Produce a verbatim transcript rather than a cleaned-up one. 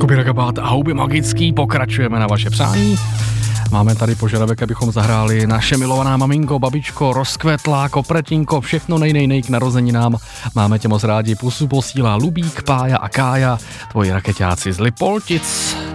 Kubira Gabát a Houby magický, pokračujeme na vaše přání. Máme tady požadavek, abychom zahráli Naše milovaná maminko, babičko, rozkvetlá, kopretinko, všechno nej, nej, nej k narozeninám. Máme tě moc rádi, pusu posílá Lubík, Pája a Kája, tvoji rakeťáci z Lipoltic.